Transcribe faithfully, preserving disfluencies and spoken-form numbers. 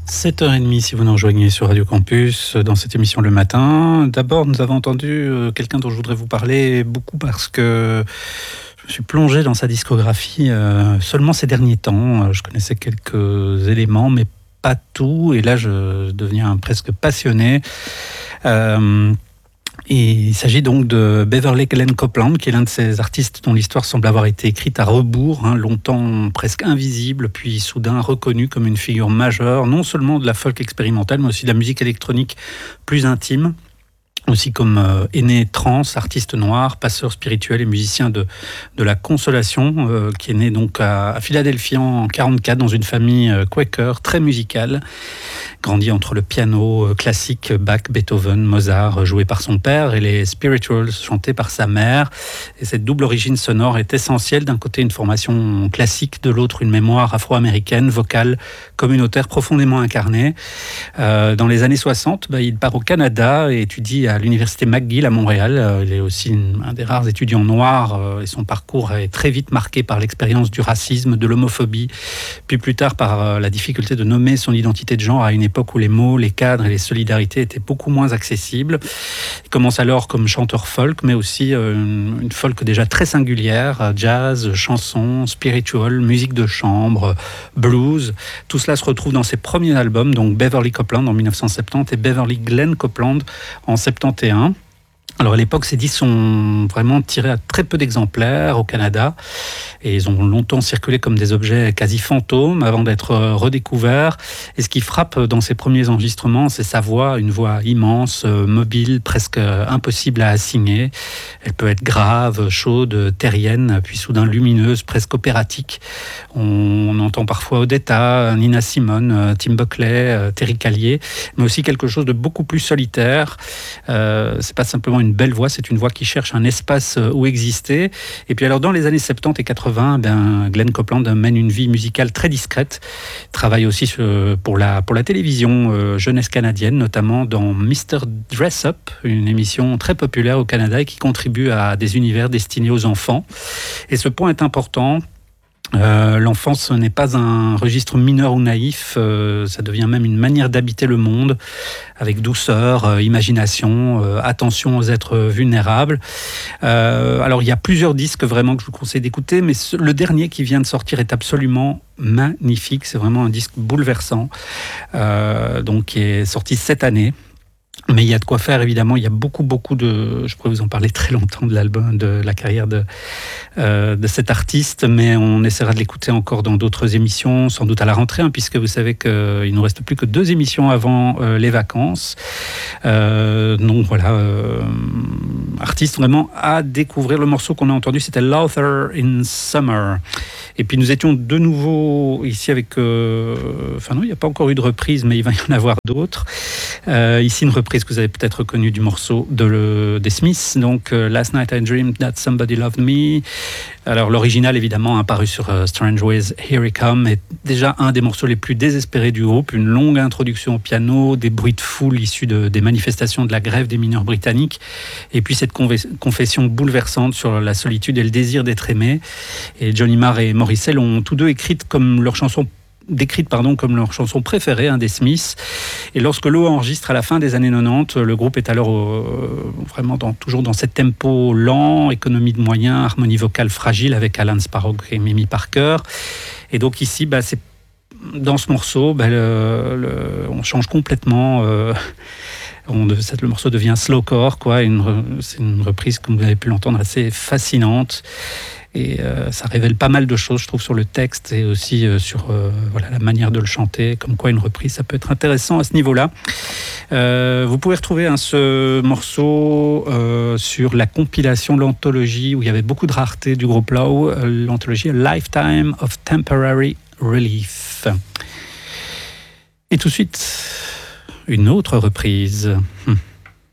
sept heures trente si vous nous rejoignez sur Radio Campus dans cette émission le matin. D'abord, nous avons entendu quelqu'un dont je voudrais vous parler beaucoup parce que je me suis plongé dans sa discographie euh, seulement ces derniers temps. Je connaissais quelques éléments, mais pas tout. Et là, je deviens presque passionné. Euh, Et il s'agit donc de Beverly Glenn Copeland, qui est l'un de ces artistes dont l'histoire semble avoir été écrite à rebours, hein, longtemps presque invisible, puis soudain reconnu comme une figure majeure, non seulement de la folk expérimentale, mais aussi de la musique électronique plus intime. Aussi comme euh, aîné trans, artiste noir, passeur spirituel et musicien de, de la Consolation, euh, qui est né donc à, à Philadelphie en quarante-quatre dans une famille euh, quaker très musicale. Grandi entre le piano euh, classique, Bach, Beethoven, Mozart, euh, joué par son père, et les spirituals chantés par sa mère. Et cette double origine sonore est essentielle. D'un côté, une formation classique, de l'autre, une mémoire afro-américaine, vocale, communautaire, profondément incarnée. Euh, dans les années soixante, bah, il part au Canada et étudie à à l'université McGill à Montréal. Il est aussi un des rares étudiants noirs et son parcours est très vite marqué par l'expérience du racisme, de l'homophobie, puis plus tard par la difficulté de nommer son identité de genre à une époque où les mots, les cadres et les solidarités étaient beaucoup moins accessibles. Il commence alors comme chanteur folk, mais aussi une folk déjà très singulière, jazz, chanson, spiritual, musique de chambre, blues. Tout cela se retrouve dans ses premiers albums, donc Beverly Copeland en dix-neuf cent soixante-dix et Beverly Glenn Copeland en septante et un. Alors à l'époque, ces disques sont vraiment tirés à très peu d'exemplaires au Canada et ils ont longtemps circulé comme des objets quasi fantômes avant d'être redécouverts. Et ce qui frappe dans ces premiers enregistrements, c'est sa voix, une voix immense, mobile, presque impossible à assigner. Elle peut être grave, chaude, terrienne, puis soudain lumineuse, presque opératique. On entend parfois Odetta, Nina Simone, Tim Buckley, Terry Callier, mais aussi quelque chose de beaucoup plus solitaire. Euh, c'est pas simplement une une belle voix, c'est une voix qui cherche un espace où exister. Et puis alors dans les années soixante-dix et quatre-vingts, ben, Glenn Copeland mène une vie musicale très discrète, travaille aussi pour la, pour la télévision euh, jeunesse canadienne, notamment dans mister Dress Up, une émission très populaire au Canada et qui contribue à des univers destinés aux enfants. Et ce point est important. Euh, l'enfance n'est pas un registre mineur ou naïf, euh, ça devient même une manière d'habiter le monde avec douceur, euh, imagination, euh, attention aux êtres vulnérables. Euh, alors il y a plusieurs disques vraiment que je vous conseille d'écouter, mais ce, le dernier qui vient de sortir est absolument magnifique, c'est vraiment un disque bouleversant, euh, donc qui est sorti cette année. Mais il y a de quoi faire, évidemment. Il y a beaucoup, beaucoup de... Je pourrais vous en parler très longtemps de l'album, de la carrière de, euh, de cet artiste, mais on essaiera de l'écouter encore dans d'autres émissions, sans doute à la rentrée, hein, puisque vous savez qu'il ne nous reste plus que deux émissions avant euh, les vacances. Euh, donc voilà, euh, artiste vraiment à découvrir. Le morceau qu'on a entendu, c'était Laughter in Summer. Et puis nous étions de nouveau ici avec... Euh, enfin non, il n'y a pas encore eu de reprise, mais il va y en avoir d'autres. Euh, ici, une reprise que vous avez peut-être reconnue du morceau de le, des Smiths, donc euh, Last Night I Dreamed That Somebody Loved Me. Alors l'original, évidemment, apparu sur euh, Strange Ways, Here It Come, est déjà un des morceaux les plus désespérés du groupe. Une longue introduction au piano, des bruits de foule issus de, des manifestations de la grève des mineurs britanniques, et puis cette conve- confession bouleversante sur la solitude et le désir d'être aimé. Et Johnny Marr et Morrissey l'ont tous deux écrite comme leur chanson décrite pardon, comme leur chanson préférée, hein, des Smiths. Et lorsque Lowe enregistre à la fin des années quatre-vingt-dix, le groupe est alors euh, vraiment dans, toujours dans cet tempo lent, économie de moyens, harmonie vocale fragile avec Alan Sparrow et Mimi Parker. Et donc ici, bah, c'est, dans ce morceau, bah, le, le, on change complètement... Euh, On, le morceau devient slowcore, quoi. Une, c'est une reprise, comme vous avez pu l'entendre, assez fascinante. Et euh, ça révèle pas mal de choses, je trouve, sur le texte et aussi euh, sur euh, voilà, la manière de le chanter. Comme quoi, une reprise, ça peut être intéressant à ce niveau-là. Euh, vous pouvez retrouver hein, ce morceau euh, sur la compilation, l'anthologie, où il y avait beaucoup de rareté du groupe Lowe, euh, l'anthologie A Lifetime of Temporary Relief. Et tout de suite... une autre reprise. Hum.